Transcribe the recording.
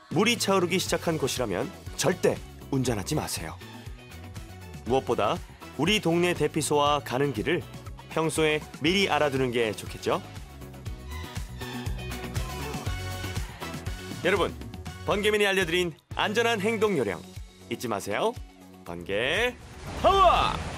물이 차오르기 시작한 곳이라면 절대 운전하지 마세요. 무엇보다 우리 동네 대피소와 가는 길을 평소에 미리 알아두는 게 좋겠죠? 여러분, 번개맨이 알려드린 안전한 행동 요령 잊지 마세요. 번개 파워!